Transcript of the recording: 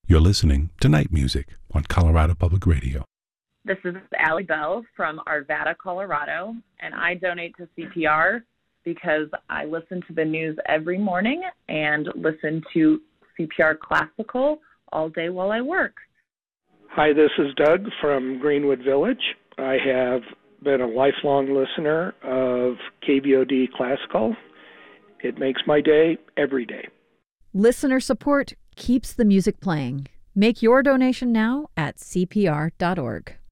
You're listening to Night Music on Colorado Public Radio. This is Allie Bell from Arvada, Colorado, and I donate to CPR because I listen to the news every morning and listen to CPR Classical all day while I work. Hi, this is Doug from Greenwood Village. I have been a lifelong listener of KVOD Classical. It makes my day every day. Listener support keeps the music playing. Make your donation now at cpr.org.